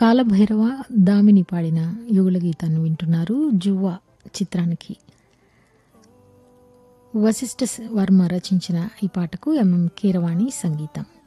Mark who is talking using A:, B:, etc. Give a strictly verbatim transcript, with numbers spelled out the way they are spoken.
A: కాలభైరవ దామిని పాడిన యుగళ గీతాన్ని వింటున్నారు. జువ్వ చిత్రానికి వశిష్ఠ వర్మ రచించిన ఈ పాటకు ఎంఎం కీరవాణి సంగీతం.